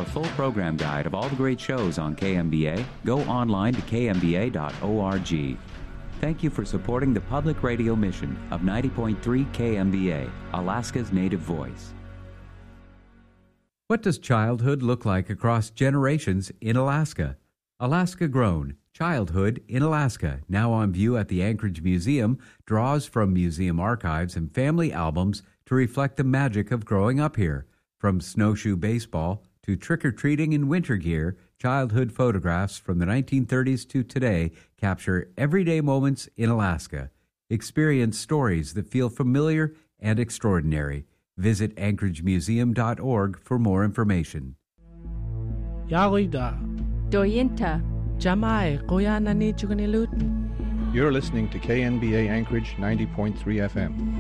full program guide of all the great shows on KMBA, go online to kmba.org. Thank you for supporting the public radio mission of 90.3 KMBA, Alaska's native voice. What does childhood look like across generations in Alaska? Alaska Grown, Childhood in Alaska, now on view at the Anchorage Museum, draws from museum archives and family albums to reflect the magic of growing up here. From snowshoe baseball to trick-or-treating in winter gear, childhood photographs from the 1930s to today capture everyday moments in Alaska. Experience stories that feel familiar and extraordinary. Visit anchoragemuseum.org for more information. Yarida. Doyinta. Jamai Koyanani Chukanilut. You're listening to KNBA Anchorage 90.3 FM.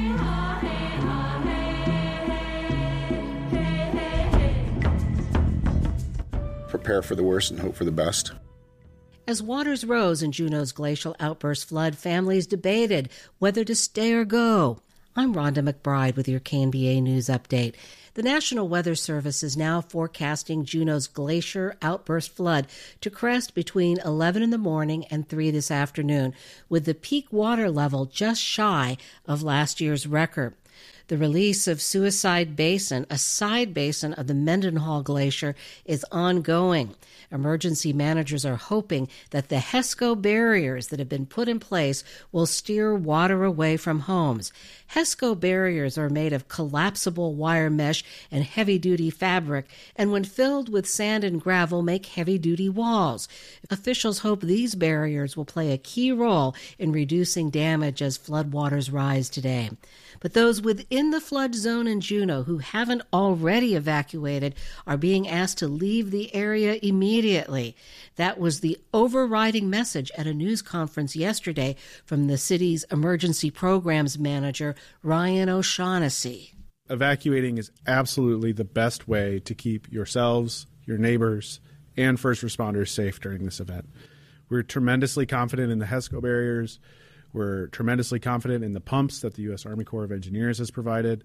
Prepare for the worst and hope for the best. As waters rose in Juneau's glacial outburst flood, families debated whether to stay or go. I'm Rhonda McBride with your KNBA News Update. The National Weather Service is now forecasting Juneau's glacier outburst flood to crest between 11 in the morning and 3 this afternoon, with the peak water level just shy of last year's record. The release of Suicide Basin, a side basin of the Mendenhall Glacier, is ongoing. Emergency managers are hoping that the HESCO barriers that have been put in place will steer water away from homes. HESCO barriers are made of collapsible wire mesh and heavy-duty fabric, and when filled with sand and gravel, make heavy-duty walls. Officials hope these barriers will play a key role in reducing damage as floodwaters rise today. But those within the flood zone in Juneau who haven't already evacuated are being asked to leave the area immediately. That was the overriding message at a news conference yesterday from the city's emergency programs manager, Ryan O'Shaughnessy. Evacuating is absolutely the best way to keep yourselves, your neighbors, and first responders safe during this event. We're tremendously confident in the HESCO barriers. We're tremendously confident in the pumps that the U.S. Army Corps of Engineers has provided.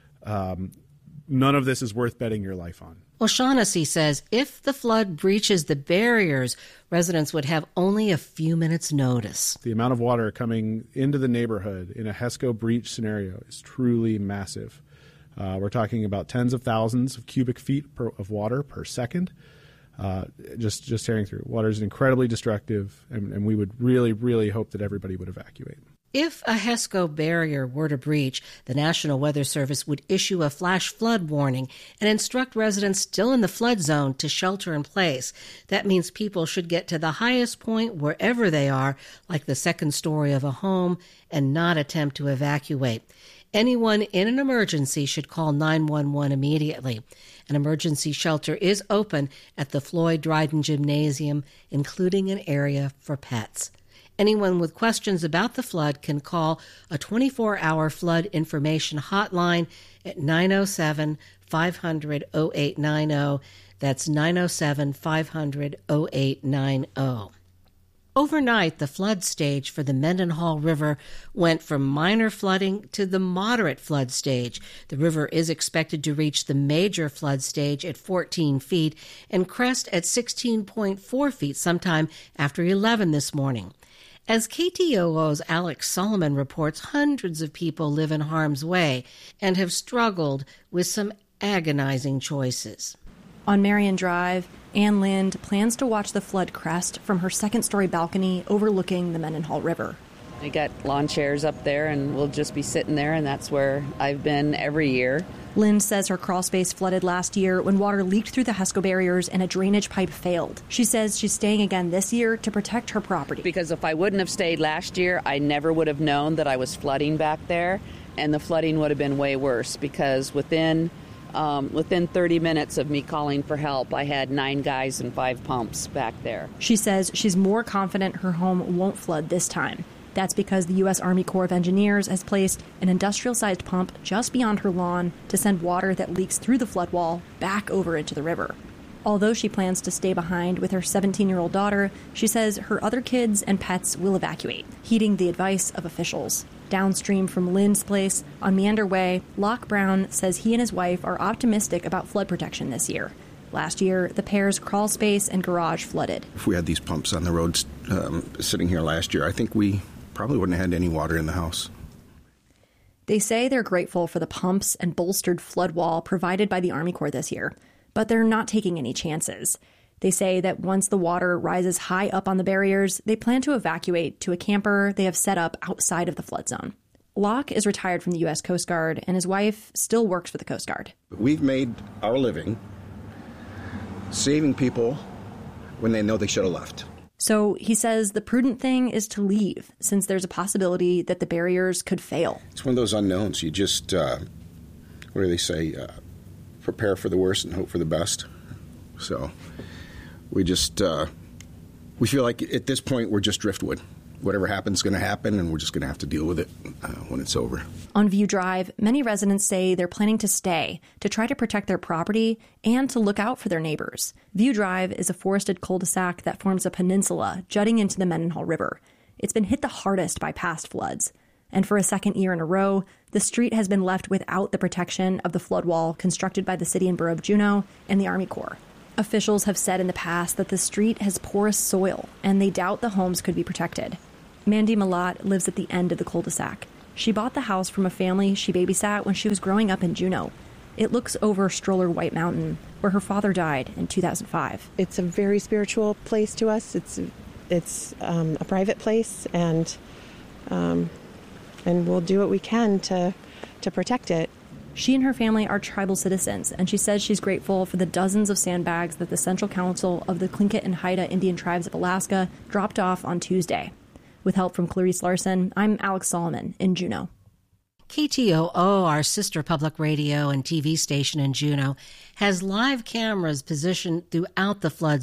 None of this is worth betting your life on. O'Shaughnessy says if the flood breaches the barriers, residents would have only a few minutes' notice. The amount of water coming into the neighborhood in a HESCO breach scenario is truly massive. We're talking about tens of thousands of cubic feet of water per second. Just tearing through. Water is incredibly destructive, and we would really, really hope that everybody would evacuate. If a HESCO barrier were to breach, the National Weather Service would issue a flash flood warning and instruct residents still in the flood zone to shelter in place. That means people should get to the highest point wherever they are, like the second story of a home, and not attempt to evacuate. Anyone in an emergency should call 911 immediately. An emergency shelter is open at the Floyd Dryden Gymnasium, including an area for pets. Anyone with questions about the flood can call a 24-hour flood information hotline at 907-500-0890. That's 907-500-0890. Overnight, the flood stage for the Mendenhall River went from minor flooding to the moderate flood stage. The river is expected to reach the major flood stage at 14 feet and crest at 16.4 feet sometime after 11 this morning. As KTOO's Alex Solomon reports, hundreds of people live in harm's way and have struggled with some agonizing choices. On Marion Drive, Ann Lind plans to watch the flood crest from her second-story balcony overlooking the Mendenhall River. I got lawn chairs up there, and we'll just be sitting there, and that's where I've been every year. Lind says her crawl space flooded last year when water leaked through the HESCO barriers and a drainage pipe failed. She says she's staying again this year to protect her property. Because if I wouldn't have stayed last year, I never would have known that I was flooding back there, and the flooding would have been way worse because within 30 minutes of me calling for help, I had 9 guys and 5 pumps back there. She says she's more confident her home won't flood this time. That's because the U.S. Army Corps of Engineers has placed an industrial-sized pump just beyond her lawn to send water that leaks through the flood wall back over into the river. Although she plans to stay behind with her 17-year-old daughter, she says her other kids and pets will evacuate, heeding the advice of officials. Downstream from Lynn's place on Meander Way, Locke Brown says he and his wife are optimistic about flood protection this year. Last year, the pair's crawl space and garage flooded. If we had these pumps on the roads sitting here last year, I think we probably wouldn't have had any water in the house. They say they're grateful for the pumps and bolstered flood wall provided by the Army Corps this year, but they're not taking any chances. They say that once the water rises high up on the barriers, they plan to evacuate to a camper they have set up outside of the flood zone. Locke is retired from the U.S. Coast Guard, and his wife still works for the Coast Guard. We've made our living saving people when they know they should have left. So he says the prudent thing is to leave, since there's a possibility that the barriers could fail. It's one of those unknowns. You just, what do they say, prepare for the worst and hope for the best. So we just, we feel like at this point we're just driftwood. Whatever happens is going to happen, and we're just going to have to deal with it when it's over. On View Drive, many residents say they're planning to stay to try to protect their property and to look out for their neighbors. View Drive is a forested cul-de-sac that forms a peninsula jutting into the Mendenhall River. It's been hit the hardest by past floods. And for a second year in a row, the street has been left without the protection of the flood wall constructed by the City and Borough of Juneau and the Army Corps. Officials have said in the past that the street has porous soil, and they doubt the homes could be protected. Mandy Malott lives at the end of the cul-de-sac. She bought the house from a family she babysat when she was growing up in Juneau. It looks over Stroller White Mountain, where her father died in 2005. It's a very spiritual place to us. It's a private place, and we'll do what we can to protect it. She and her family are tribal citizens, and she says she's grateful for the dozens of sandbags that the Central Council of the Tlingit and Haida Indian Tribes of Alaska dropped off on Tuesday. With help from Clarice Larson, I'm Alex Solomon in Juneau. KTOO, our sister public radio and TV station in Juneau, has live cameras positioned throughout the flood